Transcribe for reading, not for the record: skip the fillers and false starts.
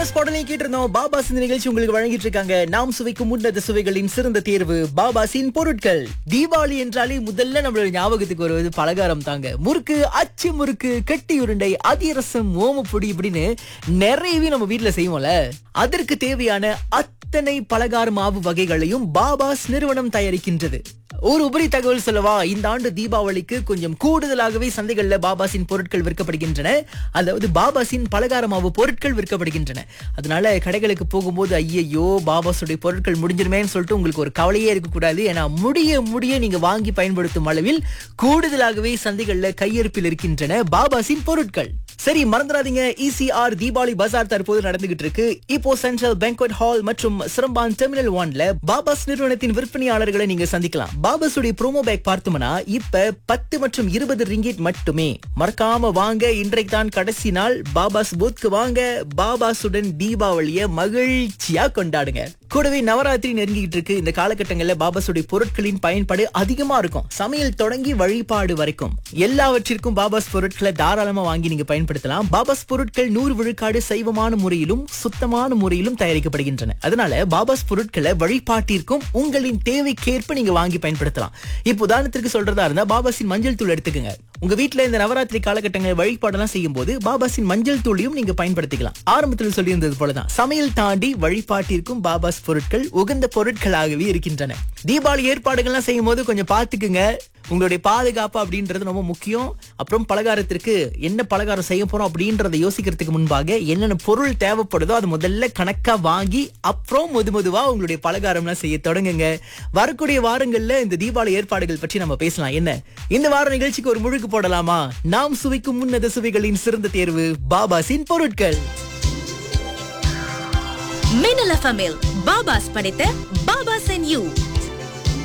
பாடலையும் கேட்டிருந்தோம். பாபாஸ் இந்த நிகழ்ச்சி உங்களுக்கு வழங்கிட்டு இருக்காங்க. நாம் சுவைக்கும் உன்னத சுவைகளின் சிறந்த தேர்வு பாபாஸின் பொருட்கள். தீபாவளி என்றாலே முதல்ல நம்மளோட ஞாபகத்துக்கு வருவது பலகாரம் தாங்க. முறுக்கு, அச்சு முறுக்கு, கட்டி உருண்டை, அதிரசம், ஓமப்பொடி இப்படின்னு நிறையவே நம்ம வீட்டுல செய்வோம்ல. அதற்கு தேவையான அத்தனை பலகார மாவு வகைகளையும் பாபாஸ் நிறுவனம் தயாரிக்கின்றது. ஒரு உபரி தகவல் சொல்லவா, இந்த ஆண்டு தீபாவளிக்கு கொஞ்சம் கூடுதலாகவே சந்தைகள்ல பாபாஸின் பொருட்கள் விற்கப்படுகின்றன. அதாவது பாபாஸின் பலகார மாவு பொருட்கள் விற்கப்படுகின்றன. அதனால கடைகளுக்கு போகும்போது ஐயையோ பாபாஸுடைய பொருட்கள் முடிஞ்சிருமேன்னு சொல்லிட்டு உங்களுக்கு ஒரு கவலையே இருக்கக்கூடாது. ஏன்னா முடிய நீங்க வாங்கி பயன்படுத்தும் அளவில் கூடுதலாகவே சந்தைகள்ல கையிருப்பில் இருக்கின்றன பாபாஸின் பொருட்கள். சரி, மறந்துடாதீங்க, ECR தீபாவளி பஜார் தற்போது நடந்துகிட்டு இருக்கு. இப்போ சென்ட்ரல் பேங்க்வெட் ஹால் மற்றும் சிரம்பான் டெர்மினல் 1ல பாபாஸ் நிறுவனத்தின் விற்பனையாளர்களை நீங்க சந்திக்கலாம். பாபாஸுடைய ப்ரோமோ பேக் பார்த்தோம்னா இப்ப 10 மற்றும் 20 ரிங்கிட் மட்டுமே. மறக்காம வாங்க, இன்றைக்கு தான் கடைசி நாள். பாபாஸ் பூத்க்கு வாங்க, பாபாஸுடன் தீபாவளிய மகிழ்ச்சியா கொண்டாடுங்க. கூடவே நவராத்திரி நெருங்கிட்டு இருக்கு. இந்த காலகட்டங்கள்ல பாபாஸுடைய பொருட்களின் பயன்பாடு அதிகமா இருக்கும். சமையல் தொடங்கி வழிபாடு வரைக்கும் எல்லாவற்றிற்கும் பாபாஸ் பொருட்களை தாராளமா வாங்கி நீங்க பயன்படுத்தலாம். பாபாஸ் பொருட்கள் 100 விழுக்காடு சைவமான முறையிலும் சுத்தமான முறையிலும் தயாரிக்கப்படுகின்றன. அதனால பாபாஸ் பொருட்களை வழிபாட்டிற்கும் உங்களின் தேவைக்கேற்ப நீங்க வாங்கி பயன்படுத்தலாம். இப்போ உதாரணத்திற்கு சொல்றதா இருந்தா பாபாஸின் மஞ்சள் தூள் எடுத்துக்கங்க. உங்க வீட்டுல இந்த நவராத்திரி காலகட்டங்களில் வழிபாடெல்லாம் செய்யும் போது பாபாஸின் மஞ்சள் தூளையும் நீங்க பயன்படுத்திக்கலாம். ஆரம்பத்தில் சொல்லியிருந்தது போலதான் சமையல் தாண்டி வழிபாட்டிற்கும் பாபாஸ் பொருட்கள் உகந்த பொருட்களாகவே இருக்கின்றன. தீபாவளி ஏற்பாடுகள்லாம் செய்யும் போது கொஞ்சம் பாத்துக்குங்க. உங்களுடைய பாதுகாப்பு அப்படின்றது ரொம்ப முக்கியம். அப்புறம் பலகாரத்திற்கு என்ன பலகாரம் செய்ய போறோம் அப்படின்றத யோசிக்கிறதுக்கு முன்பாக என்னென்ன பொருள் தேவைப்படுதோ அது முதல்ல கணக்கா வாங்கி அப்புறம் மெதுவா உங்களுடைய பலகாரம்லாம் செய்ய தொடங்குங்க. வரக்கூடிய வாரங்கள்ல இந்த தீபாவளி ஏற்பாடுகள் பற்றி நம்ம பேசலாம். என்ன இந்த வார நிகழ்ச்சிக்கு ஒரு முழுக்கு போடலாமா? நாம் சுவைக்கும் உன்னத சுவைகளின் சிறந்த தேர்வு பாபாஸின் பொருட்கள். மின்னல் எஃப்எம்மில் பாபாஸ் படைத்த பாபாஸ் அண்ட் யூ